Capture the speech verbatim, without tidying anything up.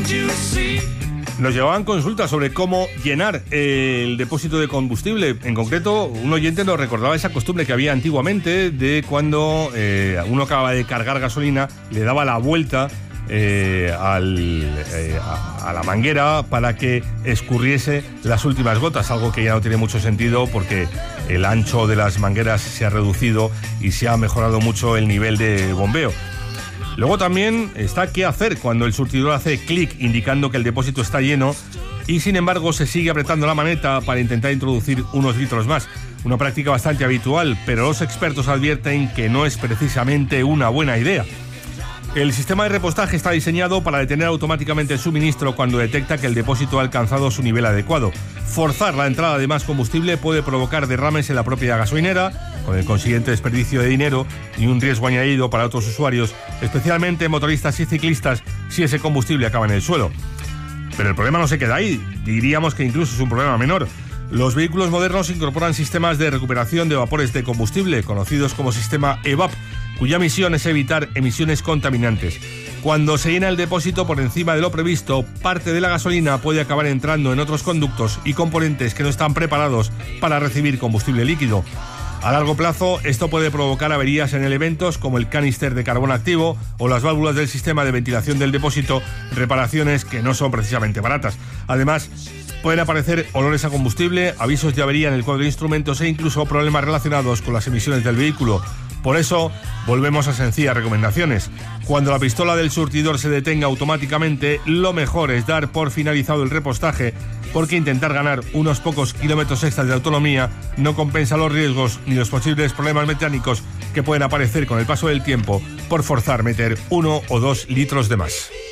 Nos llevaban consultas sobre cómo llenar el depósito de combustible. En concreto, un oyente nos recordaba esa costumbre que había antiguamente de cuando eh, uno acababa de cargar gasolina, le daba la vuelta eh, al, eh, a, a la manguera para que escurriese las últimas gotas, algo que ya no tiene mucho sentido porque el ancho de las mangueras se ha reducido y se ha mejorado mucho el nivel de bombeo. Luego también está qué hacer cuando el surtidor hace clic indicando que el depósito está lleno y sin embargo se sigue apretando la maneta para intentar introducir unos litros más. Una práctica bastante habitual, pero los expertos advierten que no es precisamente una buena idea. El sistema de repostaje está diseñado para detener automáticamente el suministro cuando detecta que el depósito ha alcanzado su nivel adecuado. Forzar la entrada de más combustible puede provocar derrames en la propia gasolinera, con el consiguiente desperdicio de dinero y un riesgo añadido para otros usuarios, especialmente motoristas y ciclistas, si ese combustible acaba en el suelo. Pero el problema no se queda ahí, diríamos que incluso es un problema menor. Los vehículos modernos incorporan sistemas de recuperación de vapores de combustible, conocidos como sistema E V A P, cuya misión es evitar emisiones contaminantes. Cuando se llena el depósito por encima de lo previsto, parte de la gasolina puede acabar entrando en otros conductos y componentes que no están preparados para recibir combustible líquido. A largo plazo, esto puede provocar averías en elementos como el canister de carbón activo o las válvulas del sistema de ventilación del depósito, reparaciones que no son precisamente baratas. Además, pueden aparecer olores a combustible, avisos de avería en el cuadro de instrumentos e incluso problemas relacionados con las emisiones del vehículo. Por eso, volvemos a sencillas recomendaciones. Cuando la pistola del surtidor se detenga automáticamente, lo mejor es dar por finalizado el repostaje, porque intentar ganar unos pocos kilómetros extras de autonomía no compensa los riesgos ni los posibles problemas mecánicos que pueden aparecer con el paso del tiempo por forzar meter uno o dos litros de más.